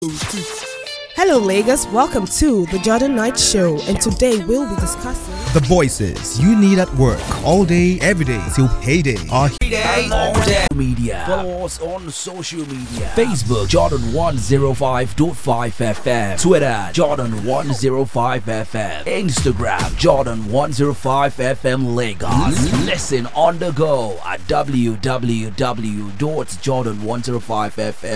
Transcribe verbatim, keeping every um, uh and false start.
Hello Lagos, welcome to the Jordan Knight Show, and today we'll be discussing the voices you need at work all day, every day till payday are here all day. Media. Follow us on social media. Facebook Jordan one oh five point five F M. Twitter Jordan one oh five F M. Instagram Jordan one oh five F M Lagos. Listen on the go at w w w dot jordan one oh five f m